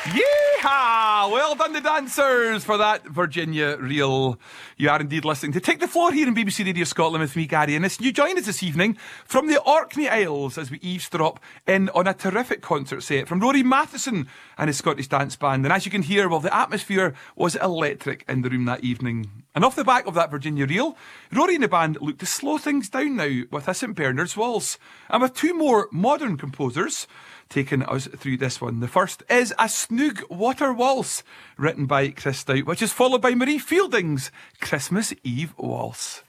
Yeehaw! Well done, the dancers, for that Virginia reel. You are indeed listening to Take the Floor here in BBC Radio Scotland with me, Gary Innes. You join us this evening from the Orkney Isles as we eavesdrop in on a terrific concert set from Rory Matheson and his Scottish Dance Band. And as you can hear, well, the atmosphere was electric in the room that evening. And off the back of that Virginia reel, Rory and the band look to slow things down now with a St Bernard's Waltz. And with two more modern composers taking us through this one. The first is a Snoog Water Waltz, written by Chris Stout, which is followed by Marie Fielding's Christmas Eve Waltz.